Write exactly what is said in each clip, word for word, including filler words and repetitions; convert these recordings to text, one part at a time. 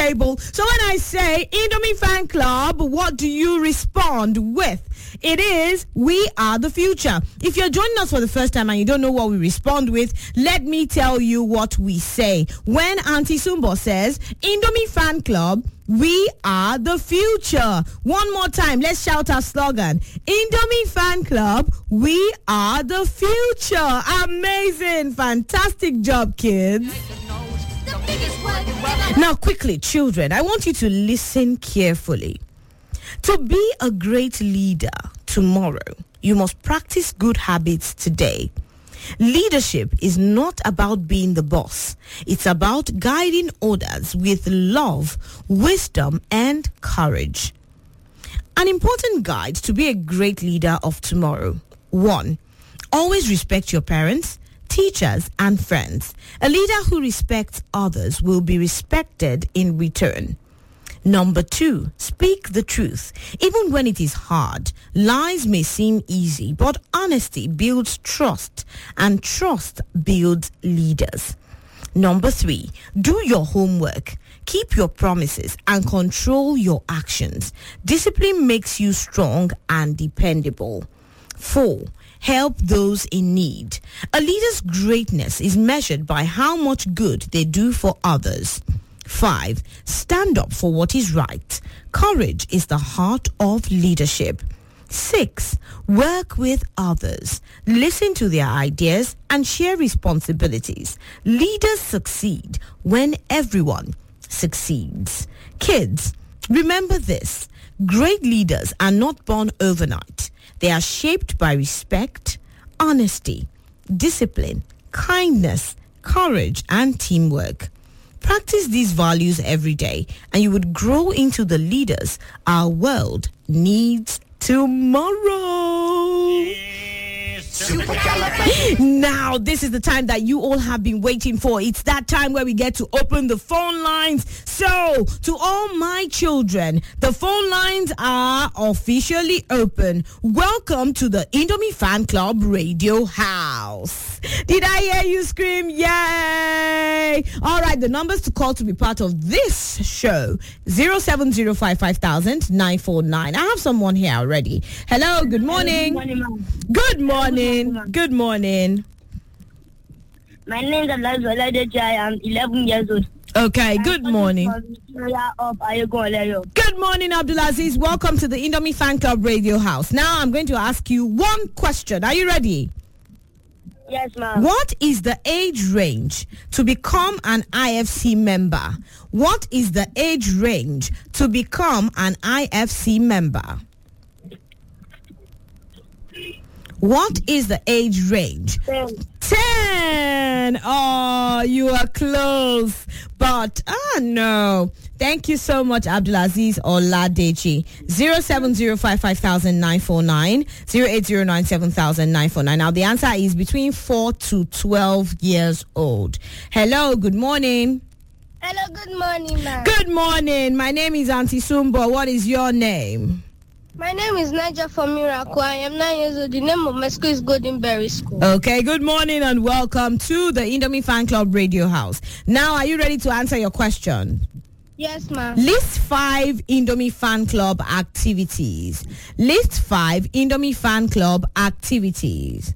table. So when I say Indomie Fan Club, what do you respond with? It is, we are the future. If you're joining us for the first time and you don't know what we respond with, let me tell you what we say. When Auntie Sumbo says, Indomie Fan Club, we are the future. One more time, let's shout our slogan. Indomie Fan Club, we are the future. Amazing. Fantastic job, kids. Now, quickly, children, I want you to listen carefully. To be a great leader tomorrow, you must practice good habits today. Leadership is not about being the boss. It's about guiding others with love, wisdom, and courage. An important guide to be a great leader of tomorrow. One, always respect your parents, teachers, and friends. A leader who respects others will be respected in return. Number two, speak the truth. Even when it is hard, lies may seem easy, but honesty builds trust, and trust builds leaders. Number three, do your homework. Keep your promises and control your actions. Discipline makes you strong and dependable. Four, help those in need. A leader's greatness is measured by how much good they do for others. Five, stand up for what is right. Courage is the heart of leadership. Six, work with others. Listen to their ideas and share responsibilities. Leaders succeed when everyone succeeds. Kids, remember this. Great leaders are not born overnight. They are shaped by respect, honesty, discipline, kindness, courage, and teamwork. Practice these values every day, and you would grow into the leaders our world needs tomorrow. Now, this is the time that you all have been waiting for. It's that time where we get to open the phone lines. So, to all my children, the phone lines are officially open. Welcome to the Indomie Fan Club Radio House. Did I hear you scream? Yay! All right, the numbers to call to be part of this show, zero seven zero five five thousand nine four nine. I have someone here already. Hello, good morning. Good morning, ma'am. Good morning. Good morning. My name is Abdulaziz Oladeji. I am eleven years old. Okay, good morning. Good morning, Abdulaziz. Welcome to the Indomie Fan Club Radio House. Now I'm going to ask you one question. Are you ready? Yes, ma'am. What is the age range to become an I F C member? What is the age range to become an I F C member? What is the age range? Ten. Ten. Oh, you are close. But, ah, no. Thank you so much, Abdulaziz Oladeji. zero seven zero five five thousand nine four nine, zero eight zero nine seven thousand nine four nine. Now, the answer is between four to twelve years old. Hello, good morning. Hello, good morning, ma'am. Good morning. My name is Auntie Sumbo. What is your name? My name is Naja from Miracle. I am nine years old. The name of my school is Goldenberry School. Okay, good morning and welcome to the Indomie Fan Club Radio House. Now, are you ready to answer your question? Yes, ma'am. List five Indomie Fan Club activities. List five Indomie Fan Club activities.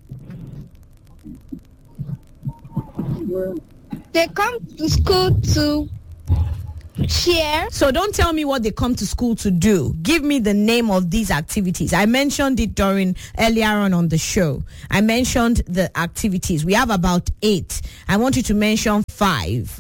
They come to school to share. So don't tell me what they come to school to do. Give me the name of these activities. I mentioned it during earlier on on the show. I mentioned the activities. We have about eight. I want you to mention five.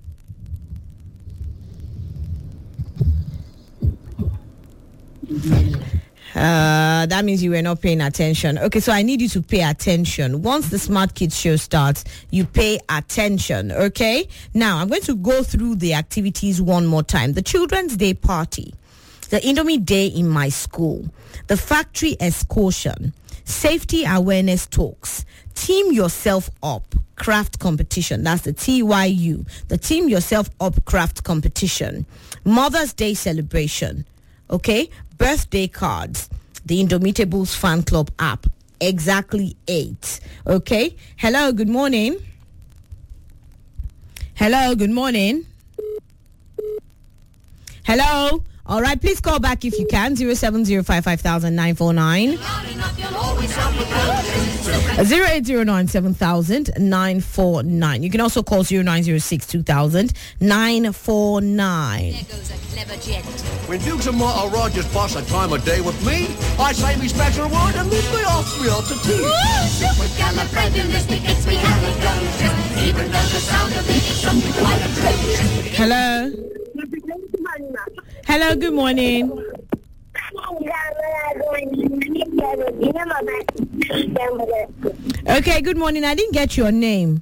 Uh, that means you were not paying attention. Okay, so I need you to pay attention. Once the Smart Kids show starts, you pay attention, okay? Now, I'm going to go through the activities one more time. The Children's Day Party, the Indomie Day in my school, the Factory Excursion, Safety Awareness Talks, Team Yourself Up Craft Competition. That's the T Y U, the Team Yourself Up Craft Competition, Mother's Day Celebration, okay? Birthday cards, the Indomitables Fan Club app. Exactly eight. Okay. Hello, good morning. Hello, good morning. Hello? All right, please call back if you can. zero seven zero five five thousand nine four nine. zero eight zero nine seven thousand nine four nine. You can also call zero nine zero six two thousand nine four nine. When Dukes and Martha Rogers pass a time of day with me, I say me special word and meet me off me out to tea. Even though the sound of it is something quite atrocious. Hello? Hello, good morning. Okay, good morning. I didn't get your name.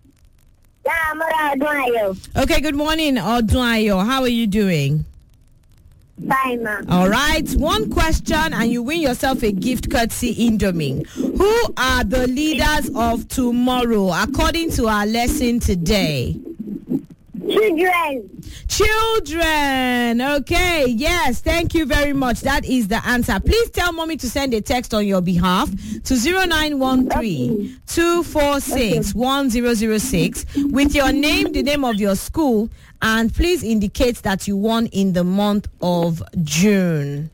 Okay, good morning, Odunayo. How are you doing? Fine, ma'am. All right, one question and you win yourself a gift courtesy Indomie. Who are the leaders of tomorrow according to our lesson today? Children. Children. Okay, yes, thank you very much. That is the answer. Please tell mommy to send a text on your behalf to zero nine one three two four six one zero zero six with your name, the name of your school, and please indicate that you won in the month of June.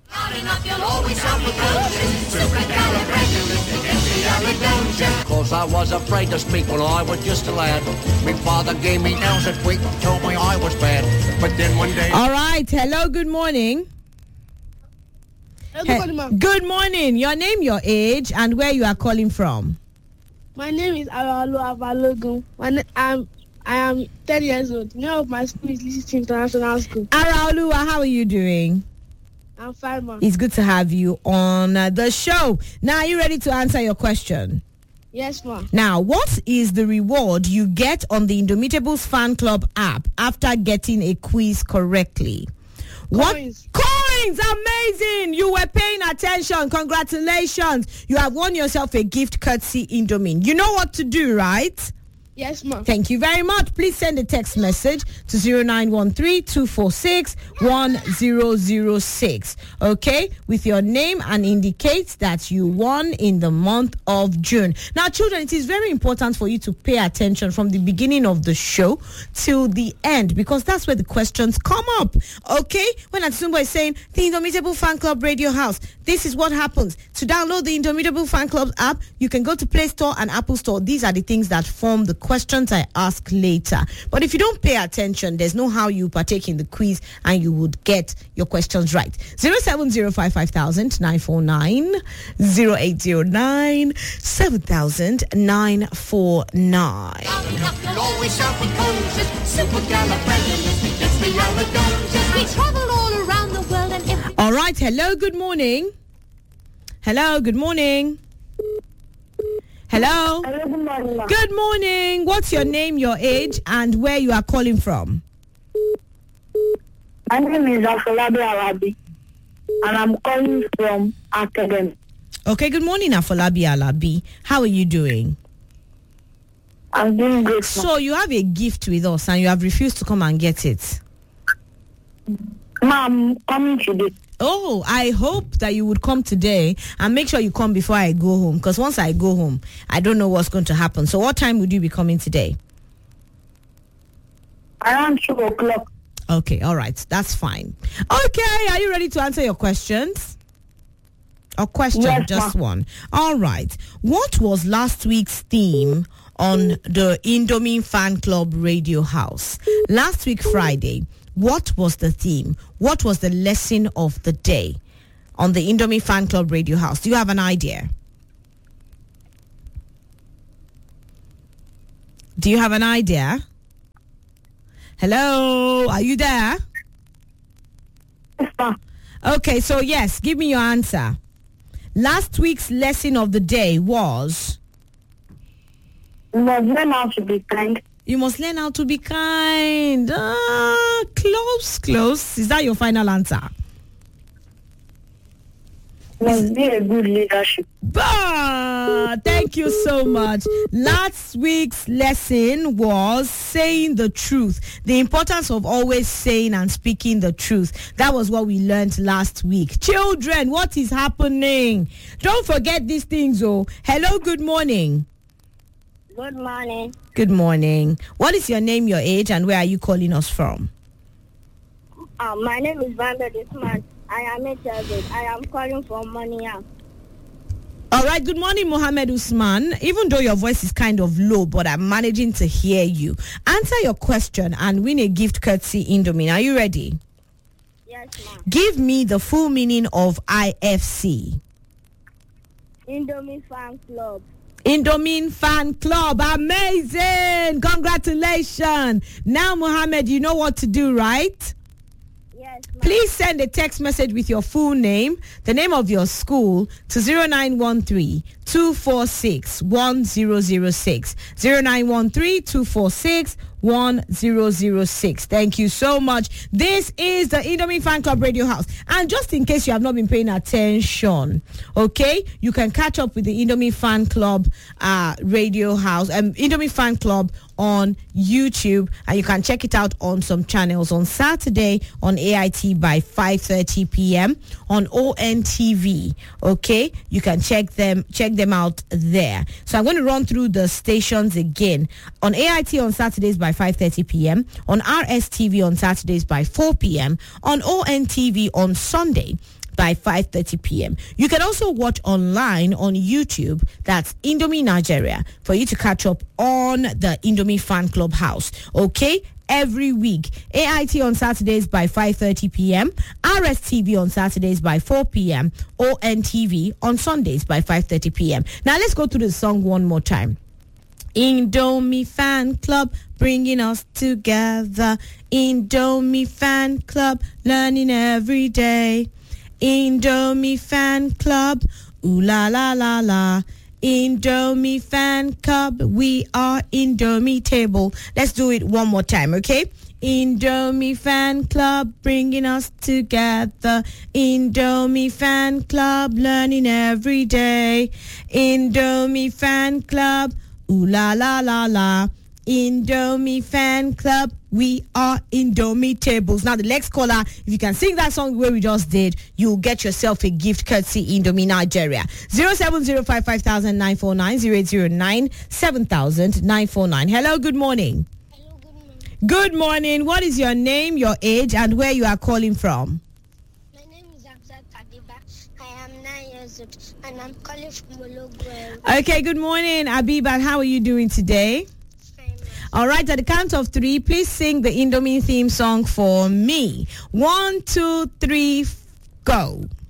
Cause I was afraid to speak when I was just a lad. My father gave me nails and tweak and told me I was bad. But then one day... All right, hello, good morning. Hello, good morning, ma'am. Good morning. Your name, your age, and where you are calling from. My name is Aralu Avalogun. I'm I am ten years old. The name of my school is Licity International School. Araoluwa, how are you doing? I'm fine, ma'am. It's good to have you on uh, the show. Now, are you ready to answer your question? Yes, ma'am. Now, what is the reward you get on the Indomitables Fan Club app after getting a quiz correctly? Coins. What? Coins! Amazing! You were paying attention. Congratulations. You have won yourself a gift courtesy Indomie. You know what to do, right? Yes, ma'am. Thank you very much. Please send a text message to zero nine one three two four six one zero zero six, okay, with your name and indicate that you won in the month of June. Now, children, it is very important for you to pay attention from the beginning of the show till the end because that's where the questions come up, okay? When Atsumbo is saying, the Indomitable Fan Club Radio House, this is what happens. To download the Indomitable Fan Club app, you can go to Play Store and Apple Store. These are the things that form the questions I ask later. But if you don't pay attention, there's no how you partake in the quiz and you would get your questions right. zero seven zero five five thousand nine four nine, zero eight zero nine seven thousand nine four nine. All right. Hello. Good morning. Hello. Good morning. Hello. Hello, good morning, ma'am. Good morning. What's your name, your age, and where you are calling from? My name is Afolabi Alabi, and I'm calling from Academy. Okay, good morning, Afolabi Alabi. How are you doing? I'm doing good, ma'am. So you have a gift with us and you have refused to come and get it. Ma'am, coming today. Oh, I hope that you would come today and make sure you come before I go home. Because once I go home, I don't know what's going to happen. So what time would you be coming today? Around two o'clock. Okay, all right. That's fine. Okay, are you ready to answer your questions? Or question, Yes, just ma'am. one. All right. What was last week's theme on the Indomie Fan Club Radio House? Last week, Friday, what was the theme? What was the lesson of the day on the Indomie Fan Club Radio House? Do you have an idea? Do you have an idea? Hello? Are you there? Yes, ma'am. Okay, so yes, give me your answer. Last week's lesson of the day was... You must learn how to be kind. You must learn how to be kind. Ah, close, close. Is that your final answer? You must be a good leadership. Bah, thank you so much. Last week's lesson was saying the truth. The importance of always saying and speaking the truth. That was what we learned last week. Children, what is happening? Don't forget these things, oh. Hello, good morning. Good morning. Good morning. What is your name, your age, and where are you calling us from? Um, my name is Vander Desmond. I am eight years old. I am calling from Monia. All right, good morning, Mohammed Usman. Even though your voice is kind of low, but I'm managing to hear you. Answer your question and win a gift courtesy Indomie. Are you ready? Yes, ma'am. Give me the full meaning of I F C. Indomie Fan Club. Indomie Fan Club. Amazing. Congratulations. Now, Mohammed, you know what to do, right? Yes, ma'am. Please send a text message with your full name, the name of your school, to zero nine one three, two four six, one zero zero six. zero nine one three, two four six, one zero zero six. Thank you so much. This is the Indomie Fan Club Radio House. And just in case you have not been paying attention, okay, you can catch up with the Indomie Fan Club uh, Radio House and um, Indomie Fan Club on YouTube, and you can check it out on some channels on Saturday on A I T by five thirty p.m. on O N T V. Okay, you can check them check them out there. So I'm going to run through the stations again. On A I T on Saturdays by five thirty p.m. on R S T V on Saturdays by four p.m. on O N T V on Sunday by five thirty p.m. You can also watch online on YouTube. That's Indomie Nigeria for you to catch up on the Indomie Fan Club House. Okay? Every week. A I T on Saturdays by five thirty p.m. R S T V on Saturdays by four p.m. O N T V on Sundays by five thirty p.m. Now let's go through the song one more time. Indomie Fan Club, bringing us together. Indomie Fan Club, learning every day. Indomie Fan Club, ooh la la la la. Indomie Fan Club, we are Indomie Table. Let's do it one more time, okay? Indomie Fan Club, bringing us together. Indomie Fan Club, learning every day. Indomie Fan Club, ooh la la la la. Indomie Fan Club, we are Indomie Tables. Now the next caller, if you can sing that song the way we just did, you'll get yourself a gift courtesy Indomie Nigeria. zero seven zero five five thousand nine four nine, zero eight zero nine seven thousand nine four nine. Hello, good morning. Hello, good morning. Good morning. What is your name, your age, and where you are calling from? My name is Abzat Adiba. I am nine years old and I'm calling from Ologwe. Okay, good morning, Abiba. How are you doing today? All right, at the count of three, please sing the Indomie theme song for me. One, two, three, go.